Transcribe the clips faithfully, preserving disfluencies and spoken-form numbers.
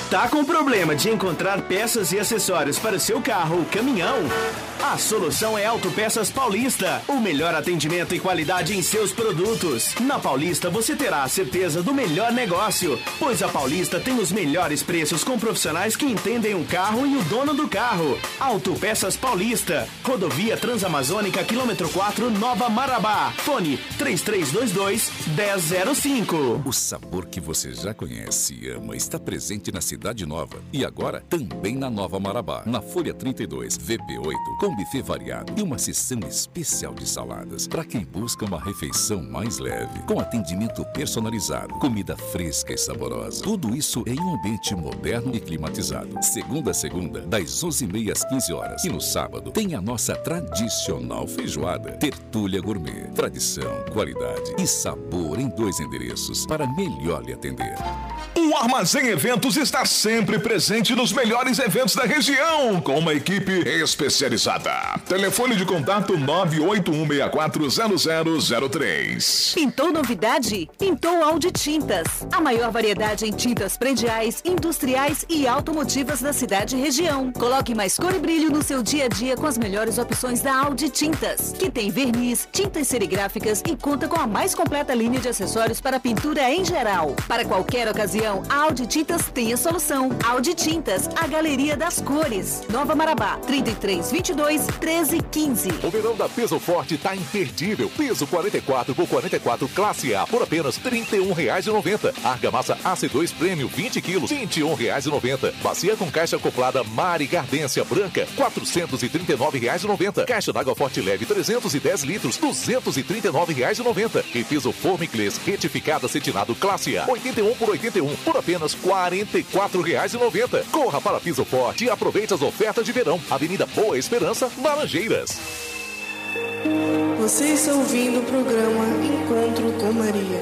Tá com problema de encontrar peças e acessórios para o seu carro ou caminhão? A solução é Autopeças Paulista. O melhor atendimento e qualidade em seus produtos. Na Paulista você terá a certeza do melhor negócio, pois a Paulista tem os melhores preços com profissionais que entendem o carro e o dono do carro. Autopeças Paulista. Rodovia Transamazônica, quilômetro quatro, Nova Marabá. Fone três três dois dois, um zero zero cinco. O sabor que você já conhece e ama está presente na Cidade Nova e agora também na Nova Marabá, na Folha trinta e dois, V P oito, com buffet variado e uma seção especial de saladas para quem busca uma refeição mais leve, com atendimento personalizado, comida fresca e saborosa. Tudo isso em um ambiente moderno e climatizado. Segunda a segunda, das onze e meia às quinze horas. E no sábado tem a nossa tradicional feijoada. Tertúlia Gourmet. Tradição, qualidade e sabor em dois endereços para melhor lhe atender. O Armazém Eventos está sempre presente nos melhores eventos da região, com uma equipe especializada. Telefone de contato nove oito um seis quatro zero zero zero três. Pintou novidade? Pintou Audi Tintas. A maior variedade em tintas prediais, industriais e automotivas da cidade e região. Coloque mais cor e brilho no seu dia a dia com as melhores opções da Audi Tintas, que tem verniz, tintas serigráficas e conta com a mais completa linha de acessórios para pintura em geral. Para qualquer ocasião, a Audi Tintas tem a solução. Audi Tintas, a galeria das cores. Nova Marabá, trinta e três, vinte e dois, treze, quinze. O verão da Peso Forte tá imperdível. Peso quarenta e quatro por quarenta e quatro Classe A por apenas trinta e um reais e noventa centavos. Argamassa A C dois Premium vinte quilos, vinte e um reais e noventa centavos. Bacia com caixa acoplada Mari Gardência Branca, quatrocentos e trinta e nove reais e noventa centavos. Caixa d'água Forte Leve trezentos e dez litros, duzentos e trinta e nove reais e noventa centavos. E piso forma inglês retificado acetinado Classe A, oitenta e um por oitenta e um por apenas quarenta e quatro reais e noventa centavos. Corra para Piso Forte e aproveite as ofertas de verão. Avenida Boa Esperança, Laranjeiras. Você está ouvindo o programa Encontro com Maria.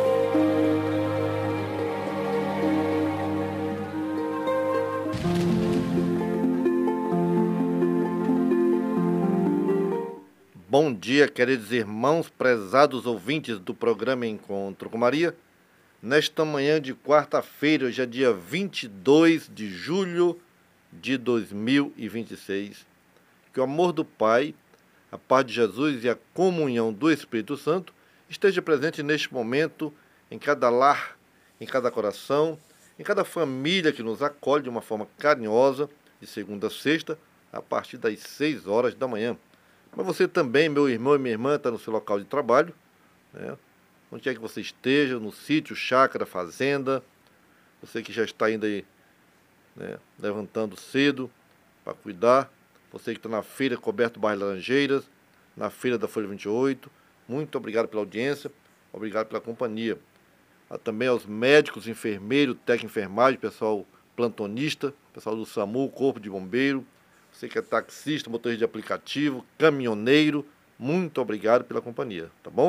Bom dia, queridos irmãos, prezados ouvintes do programa Encontro com Maria. Nesta manhã de quarta-feira, hoje é dia vinte e dois de julho de dois mil e vinte e seis. Que o amor do Pai, a paz de Jesus e a comunhão do Espírito Santo esteja presente neste momento em cada lar, em cada coração, em cada família que nos acolhe de uma forma carinhosa, de segunda a sexta, a partir das seis horas da manhã. Mas você também, meu irmão e minha irmã, está no seu local de trabalho, né? Onde quer que você esteja, no sítio, chácara, fazenda, você que já está ainda aí, né, levantando cedo para cuidar, você que está na feira Coberto Bairro Laranjeiras, na feira da Folha vinte e oito, muito obrigado pela audiência, obrigado pela companhia. Também aos médicos, enfermeiros, técnico de enfermagem, pessoal plantonista, pessoal do SAMU, Corpo de Bombeiro, você que é taxista, motorista de aplicativo, caminhoneiro, muito obrigado pela companhia, tá bom?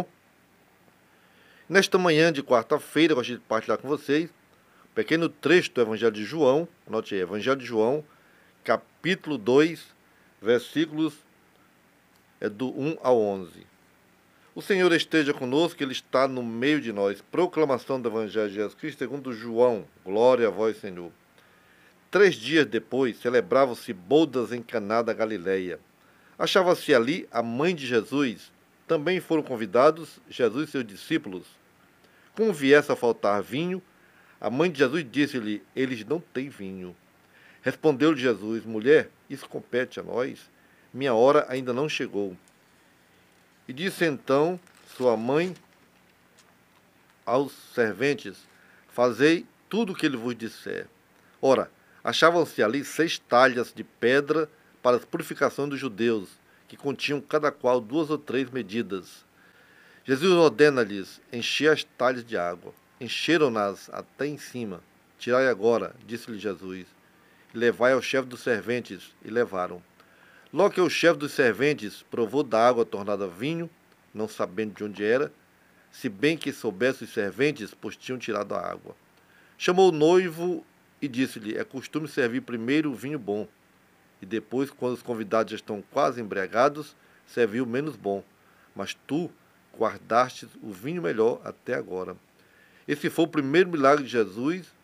Nesta manhã de quarta-feira, eu gostaria de partilhar com vocês um pequeno trecho do Evangelho de João, anote aí, Evangelho de João, capítulo dois, versículos é, do um ao onze. O Senhor esteja conosco, Ele está no meio de nós. Proclamação do Evangelho de Jesus Cristo segundo João. Glória a vós, Senhor. Três dias depois, celebravam-se bodas em Caná da Galileia. Achava-se ali a mãe de Jesus. Também foram convidados Jesus e seus discípulos. Como viesse a faltar vinho, a mãe de Jesus disse-lhe, eles não têm vinho. Respondeu-lhe Jesus, mulher, isso compete a nós, minha hora ainda não chegou. E disse então sua mãe aos serventes, fazei tudo o que ele vos disser. Ora, achavam-se ali seis talhas de pedra para a purificação dos judeus, que continham cada qual duas ou três medidas. Jesus ordena-lhes, encher as talhas de água. Encheram-nas até em cima. Tirai agora, disse-lhe Jesus, e levai ao chefe dos serventes, e levaram. Logo que o chefe dos serventes provou da água tornada vinho, não sabendo de onde era, se bem que soubesse os serventes, pois tinham tirado a água. Chamou o noivo e disse-lhe, é costume servir primeiro o vinho bom, e depois, quando os convidados já estão quase embriagados, serviu o menos bom. Mas tu guardastes o vinho melhor até agora. Esse foi o primeiro milagre de Jesus,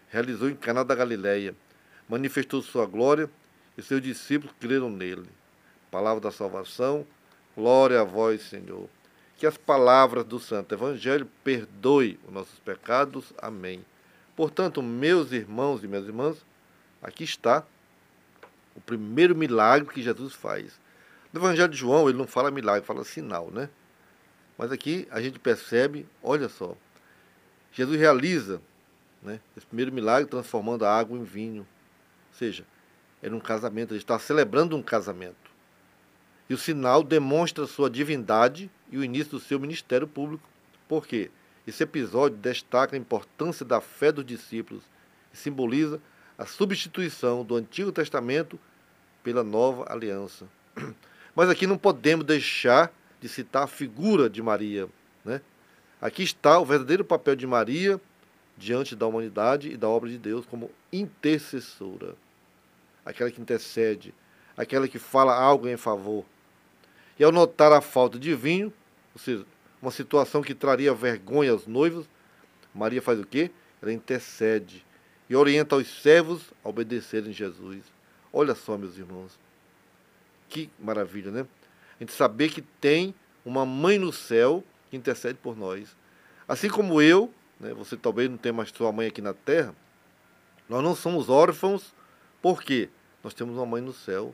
realizou em Caná da Galileia, manifestou sua glória e seus discípulos creram nele. Palavra da salvação, glória a vós, Senhor. Que as palavras do Santo Evangelho perdoem os nossos pecados. Amém. Portanto, meus irmãos e minhas irmãs, aqui está o primeiro milagre que Jesus faz. No Evangelho de João, ele não fala milagre, fala sinal, né? Mas aqui a gente percebe, olha só, Jesus realiza, né, esse primeiro milagre transformando a água em vinho. Ou seja, era um casamento, ele está celebrando um casamento. E o sinal demonstra sua divindade e o início do seu ministério público. Por quê? Esse episódio destaca a importância da fé dos discípulos e simboliza a substituição do Antigo Testamento pela Nova Aliança. Mas aqui não podemos deixar de citar a figura de Maria, né? Aqui está o verdadeiro papel de Maria diante da humanidade e da obra de Deus como intercessora. Aquela que intercede, aquela que fala algo em favor. E ao notar a falta de vinho, ou seja, uma situação que traria vergonha aos noivos, Maria faz o quê? Ela intercede e orienta os servos a obedecerem Jesus. Olha só, meus irmãos, que maravilha, né? A gente saber que tem uma mãe no céu que intercede por nós. Assim como eu, né, você talvez não tenha mais sua mãe aqui na terra, nós não somos órfãos, por quê? Nós temos uma mãe no céu.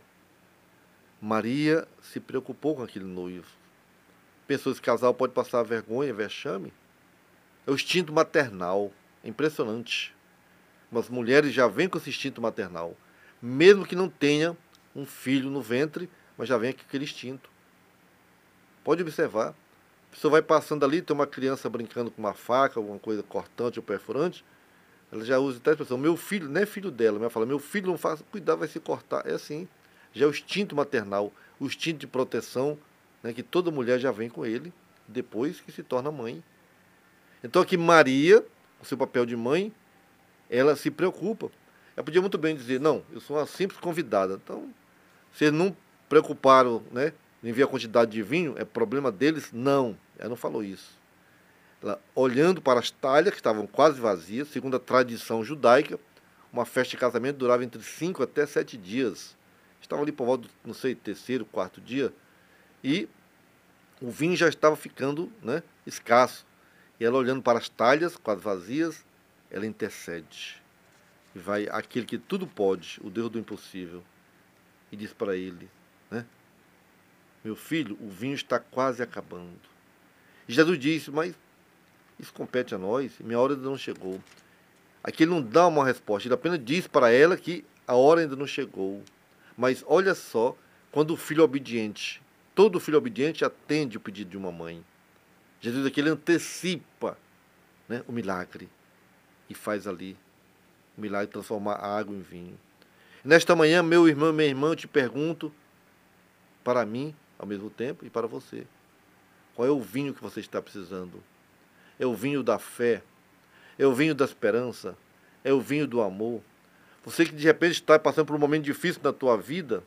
Maria se preocupou com aquele noivo. Pensou que esse casal pode passar vergonha, vexame? É o instinto maternal. É impressionante. Mas mulheres já vêm com esse instinto maternal. Mesmo que não tenha um filho no ventre, mas já vem com aquele instinto. Pode observar. A pessoa vai passando ali, tem uma criança brincando com uma faca, alguma coisa cortante ou perfurante, ela já usa até a expressão, meu filho, não é filho dela, mas ela fala, meu filho não faz, cuidado, vai se cortar. É assim. Já é o instinto maternal, o instinto de proteção, né, que toda mulher já vem com ele, depois que se torna mãe. Então aqui Maria, o seu papel de mãe, ela se preocupa. Ela podia muito bem dizer, não, eu sou uma simples convidada. Então, se eles não preocuparam, né, em ver a quantidade de vinho, é problema deles? Não, ela não falou isso. Ela, olhando para as talhas, que estavam quase vazias, segundo a tradição judaica, uma festa de casamento durava entre cinco até sete dias. Estava ali por volta do, não sei, terceiro, quarto dia, e o vinho já estava ficando, né, escasso. E ela olhando para as talhas, quase vazias, ela intercede. E vai aquele que tudo pode, o Deus do impossível, e diz para ele, né, meu filho, o vinho está quase acabando. E Jesus disse, mas isso compete a nós, minha hora ainda não chegou. Aqui ele não dá uma resposta, ele apenas diz para ela que a hora ainda não chegou. Mas olha só, quando o filho obediente, todo filho obediente atende o pedido de uma mãe. Jesus aqui ele antecipa, né, o milagre e faz ali o milagre de transformar a água em vinho. E nesta manhã, meu irmão, minha irmã, eu te pergunto, para mim, ao mesmo tempo, e para você, qual é o vinho que você está precisando? É o vinho da fé? É o vinho da esperança? É o vinho do amor? Você que de repente está passando por um momento difícil na tua vida,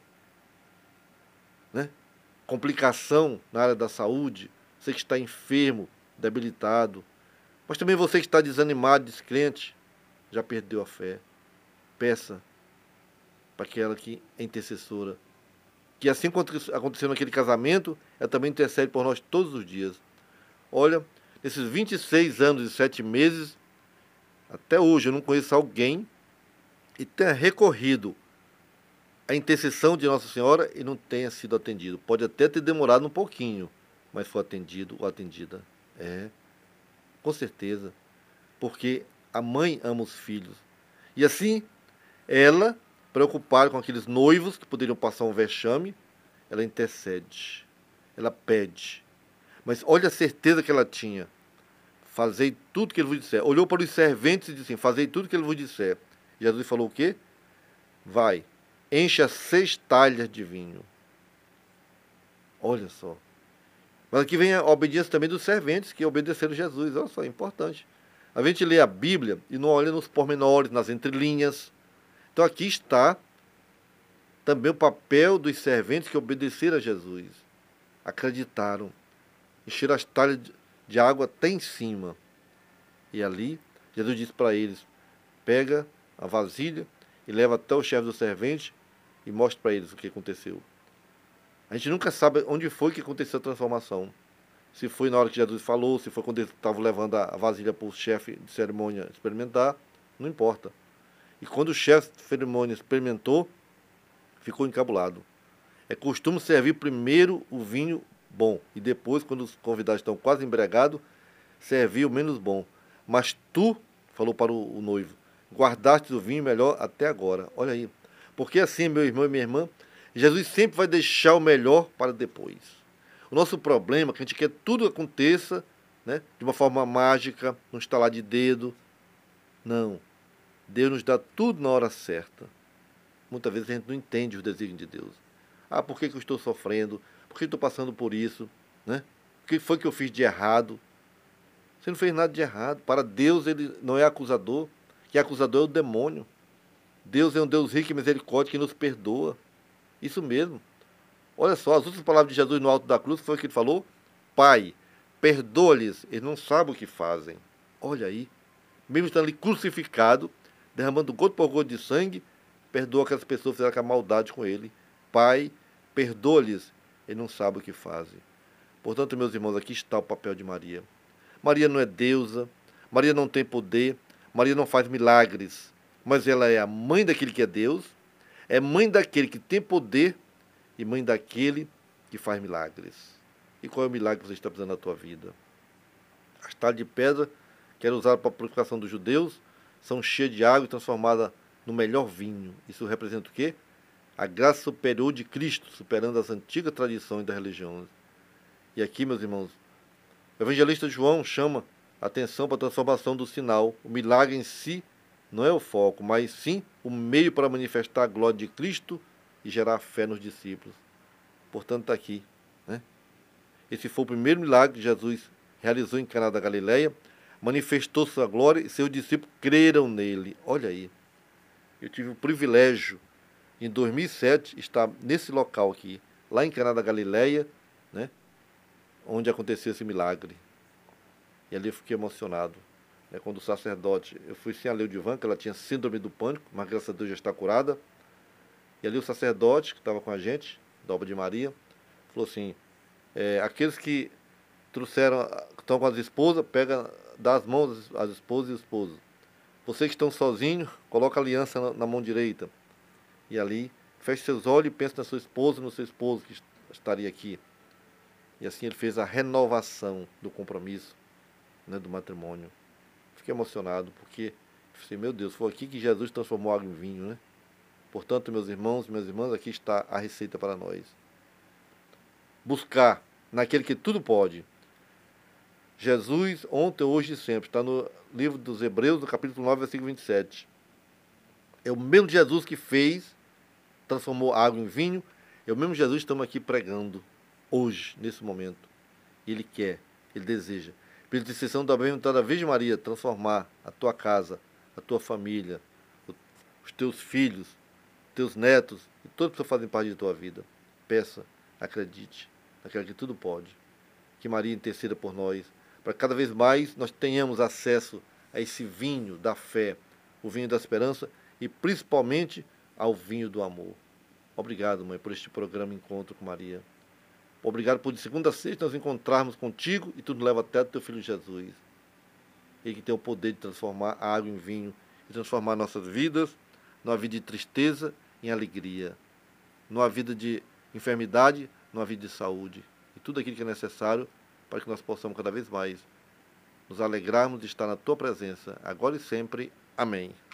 né? Complicação na área da saúde, você que está enfermo, debilitado, mas também você que está desanimado, descrente, já perdeu a fé. Peça para aquela que é intercessora, que assim como aconteceu naquele casamento, ela também intercede por nós todos os dias. Olha, nesses vinte e seis anos e sete meses, até hoje eu não conheço alguém e tenha recorrido à intercessão de Nossa Senhora e não tenha sido atendido. Pode até ter demorado um pouquinho, mas foi atendido ou atendida. É, com certeza. Porque a mãe ama os filhos. E assim, ela, preocupada com aqueles noivos que poderiam passar um vexame, ela intercede, ela pede. Mas olha a certeza que ela tinha. Fazei tudo que ele vos disser. Olhou para os serventes e disse assim, fazei tudo que ele vos disser. Jesus falou o quê? Vai, enche as seis talhas de vinho. Olha só. Mas aqui vem a obediência também dos serventes que obedeceram Jesus. Olha só, é importante. A gente lê a Bíblia e não olha nos pormenores, nas entrelinhas. Então aqui está também o papel dos serventes que obedeceram a Jesus. Acreditaram. Encheram as talhas de água até em cima. E ali, Jesus disse para eles, pega a vasilha e leva até o chefe do servente e mostra para eles o que aconteceu. A gente nunca sabe onde foi que aconteceu a transformação. Se foi na hora que Jesus falou, se foi quando eles estavam levando a vasilha para o chefe de cerimônia experimentar, não importa. E quando o chefe de cerimônia experimentou, ficou encabulado. É costume servir primeiro o vinho bom e depois, quando os convidados estão quase embriagados, servir o menos bom. Mas tu, falou para o, o noivo, guardaste o vinho melhor até agora. Olha aí. Porque assim, meu irmão e minha irmã, Jesus sempre vai deixar o melhor para depois. O nosso problema é que a gente quer que tudo aconteça, né, de uma forma mágica, num estalar de dedo. Não. Deus nos dá tudo na hora certa. Muitas vezes a gente não entende os desígnios de Deus. Ah, por que, que eu estou sofrendo? Por que eu estou passando por isso? Né? O que foi que eu fiz de errado? Você não fez nada de errado. Para Deus, ele não é acusador. Que acusador é o demônio. Deus é um Deus rico e misericórdia que nos perdoa. Isso mesmo. Olha só, as últimas palavras de Jesus no alto da cruz, foi o que ele falou? Pai, perdoa-lhes, eles não sabem o que fazem. Olha aí. Mesmo estando ali crucificado, derramando gota por gota de sangue, perdoa aquelas pessoas que fizeram aquela maldade com ele. Pai, perdoa-lhes, eles não sabem o que fazem. Portanto, meus irmãos, aqui está o papel de Maria. Maria não é deusa, Maria não tem poder, Maria não faz milagres, mas ela é a mãe daquele que é Deus, é mãe daquele que tem poder e mãe daquele que faz milagres. E qual é o milagre que você está precisando na tua vida? As talhas de pedra, que eram usadas para a purificação dos judeus, são cheias de água e transformadas no melhor vinho. Isso representa o quê? A graça superior de Cristo, superando as antigas tradições das religiões. E aqui, meus irmãos, o evangelista João chama a atenção para a transformação do sinal. O milagre em si não é o foco, mas sim o meio para manifestar a glória de Cristo e gerar fé nos discípulos. Portanto, está aqui. Né? Esse foi o primeiro milagre que Jesus realizou em Caná da Galileia, manifestou sua glória e seus discípulos creram nele. Olha aí. Eu tive o privilégio, em dois mil e sete, estar nesse local aqui, lá em Caná da Galileia, né? Onde aconteceu esse milagre. E ali eu fiquei emocionado. Né? Quando o sacerdote, eu fui sem a Leudivan, que ela tinha síndrome do pânico, mas graças a Deus já está curada. E ali o sacerdote, que estava com a gente, da obra de Maria, falou assim, é, aqueles que trouxeram, que estão com as esposas, pega, dá as mãos às esposas e os esposos. Vocês que estão sozinhos, coloca a aliança na, na mão direita. E ali, feche seus olhos e pense na sua esposa e no seu esposo que estaria aqui. E assim ele fez a renovação do compromisso, né, do matrimônio. Fiquei emocionado, porque, assim, meu Deus, foi aqui que Jesus transformou água em vinho, né? Portanto, meus irmãos e minhas irmãs, aqui está a receita para nós. Buscar naquele que tudo pode. Jesus, ontem, hoje e sempre. Está no livro dos Hebreus, no capítulo nove, versículo vinte e sete. É o mesmo Jesus que fez, transformou água em vinho. É o mesmo Jesus que estamos aqui pregando hoje, nesse momento. Ele quer, ele deseja. Pela intercessão da bem-aventurada Virgem Maria, transformar a tua casa, a tua família, os teus filhos, teus netos e todos que fazem parte da tua vida. Peça, acredite, naquele que tudo pode. Que Maria interceda por nós, para que cada vez mais nós tenhamos acesso a esse vinho da fé, o vinho da esperança e principalmente ao vinho do amor. Obrigado, mãe, por este programa Encontro com Maria. Obrigado por de segunda a sexta nós encontrarmos contigo e tudo leva até o teu filho Jesus. Ele que tem o poder de transformar a água em vinho e transformar nossas vidas numa vida de tristeza em alegria, numa vida de enfermidade, numa vida de saúde. E tudo aquilo que é necessário para que nós possamos cada vez mais nos alegrarmos de estar na tua presença, agora e sempre. Amém.